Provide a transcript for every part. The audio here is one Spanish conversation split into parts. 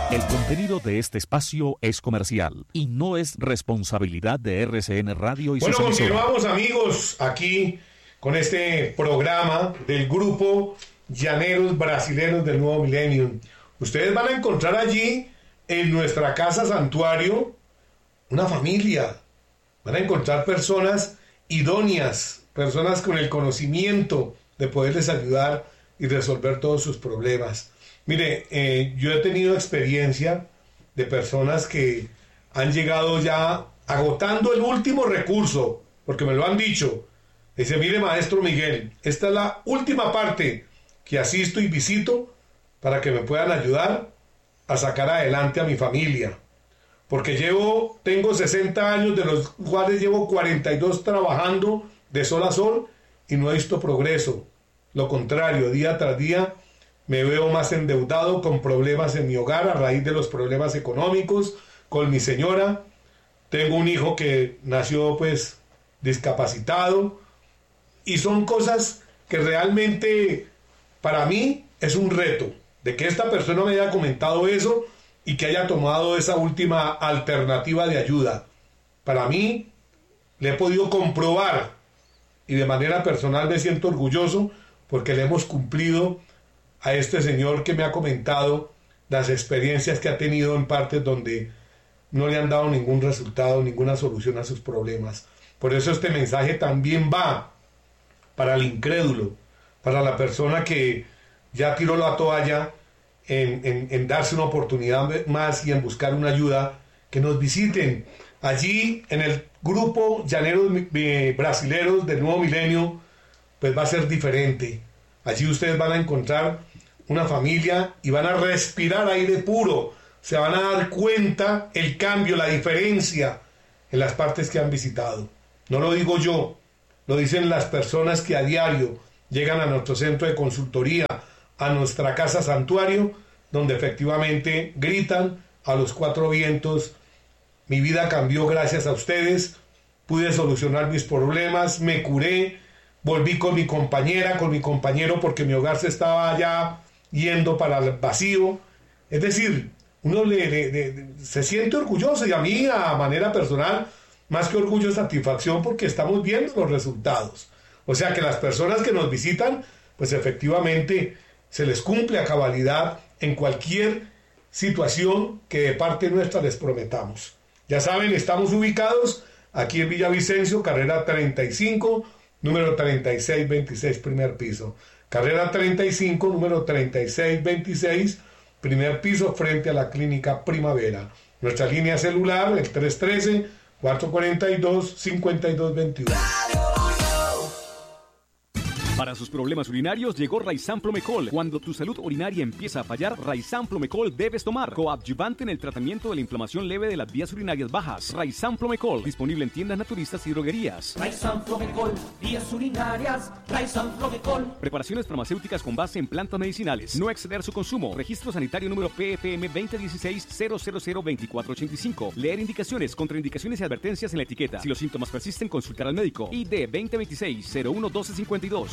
El contenido de este espacio es comercial y no es responsabilidad de RCN Radio y sus emisoras. Continuamos, amigos, aquí con este programa del grupo Llaneros Brasileros del Nuevo Milenio. Ustedes van a encontrar allí, en nuestra casa santuario, una familia. Van a encontrar personas idóneas, personas con el conocimiento de poderles ayudar y resolver todos sus problemas. Mire, yo he tenido experiencia de personas que han llegado ya agotando el último recurso, porque me lo han dicho. Dice, mire, maestro Miguel, esta es la última parte que asisto y visito para que me puedan ayudar a sacar adelante a mi familia. Porque tengo 60 años, de los cuales llevo 42 trabajando de sol a sol y no he visto progreso. Lo contrario, día tras día me veo más endeudado, con problemas en mi hogar a raíz de los problemas económicos, con mi señora. Tengo un hijo que nació pues discapacitado, y son cosas que realmente para mí es un reto, de que esta persona me haya comentado eso y que haya tomado esa última alternativa de ayuda. Para mí, le he podido comprobar, y de manera personal me siento orgulloso porque le hemos cumplido a este señor que me ha comentado las experiencias que ha tenido en partes donde no le han dado ningún resultado, ninguna solución a sus problemas. Por eso este mensaje también va para el incrédulo, para la persona que ya tiró la toalla en darse una oportunidad más y en buscar una ayuda, que nos visiten allí en el grupo Llaneros Brasileros del Nuevo Milenio. Pues va a ser diferente. Allí ustedes van a encontrar una familia y van a respirar aire puro. Se van a dar cuenta el cambio, la diferencia en las partes que han visitado. No lo digo yo, lo dicen las personas que a diario llegan a nuestro centro de consultoría, a nuestra casa santuario, donde efectivamente gritan a los cuatro vientos: mi vida cambió gracias a ustedes, pude solucionar mis problemas, me curé, volví con mi compañera, con mi compañero, porque mi hogar se estaba ya yendo para el vacío. Es decir, uno se siente orgulloso, y a mí, a manera personal, más que orgullo, es satisfacción, porque estamos viendo los resultados. O sea que las personas que nos visitan, pues efectivamente se les cumple a cabalidad en cualquier situación que de parte nuestra les prometamos. Ya saben, estamos ubicados aquí en Villavicencio, carrera 35, número 3626, primer piso. Carrera 35, número 3626, primer piso, frente a la Clínica Primavera. Nuestra línea celular, el 313-442-5221. Para sus problemas urinarios llegó Raizan Plomecol. Cuando tu salud urinaria empieza a fallar, Raizan Plomecol debes tomar. Coadyuvante en el tratamiento de la inflamación leve de las vías urinarias bajas. Raizan Plomecol, disponible en tiendas naturistas y droguerías. Raizan Plomecol, vías urinarias. Raizan Plomecol. Preparaciones farmacéuticas con base en plantas medicinales. No exceder su consumo. Registro sanitario número PFM 2016-0002485. Leer indicaciones, contraindicaciones y advertencias en la etiqueta. Si los síntomas persisten, consultar al médico. ID 2026-011252.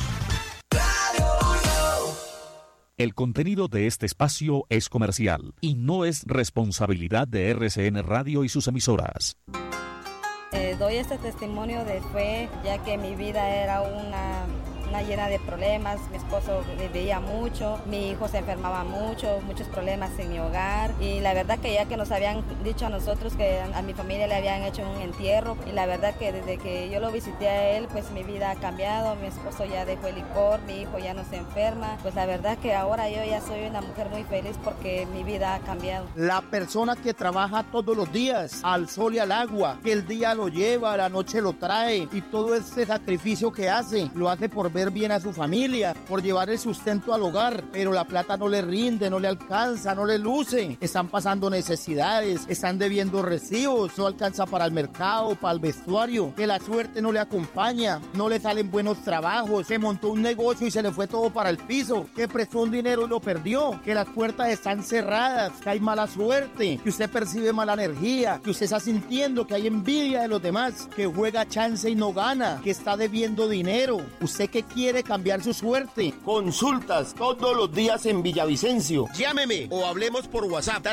El contenido de este espacio es comercial y no es responsabilidad de RCN Radio y sus emisoras. Doy este testimonio de fe, ya que mi vida era una llena de problemas. Mi esposo me veía mucho, mi hijo se enfermaba mucho, muchos problemas en mi hogar, y la verdad que ya que nos habían dicho a nosotros que a mi familia le habían hecho un entierro, y la verdad que desde que yo lo visité a él, pues mi vida ha cambiado. Mi esposo ya dejó el licor, mi hijo ya no se enferma. Pues la verdad que ahora yo ya soy una mujer muy feliz porque mi vida ha cambiado. La persona que trabaja todos los días al sol y al agua, que el día lo lleva, la noche lo trae, y todo ese sacrificio que hace, lo hace por ver bien a su familia, por llevar el sustento al hogar, pero la plata no le rinde, no le alcanza, no le luce. Están pasando necesidades, están debiendo recibos, no alcanza para el mercado, para el vestuario, que la suerte no le acompaña, no le salen buenos trabajos, se montó un negocio y se le fue todo para el piso, que prestó un dinero y lo perdió, que las puertas están cerradas, que hay mala suerte, que usted percibe mala energía, que usted está sintiendo que hay envidia de los demás, que juega chance y no gana, que está debiendo dinero. ¿Usted qué quiere cambiar su suerte. Consultas todos los días en Villavicencio. Llámeme o hablemos por WhatsApp.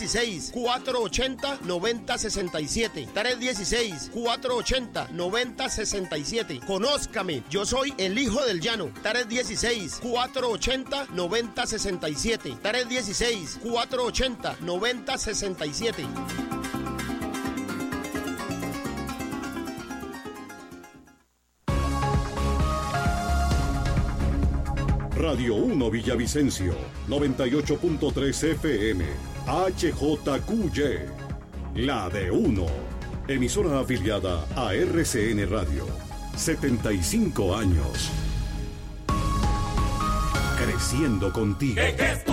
316-480-9067. 316-480-9067. Conózcame, yo soy el hijo del llano. 316-480-9067. 316-480-9067. Radio 1 Villavicencio, 98.3 FM, HJQY, la de 1, emisora afiliada a RCN Radio, 75 años. Creciendo contigo. ¿Qué es esto?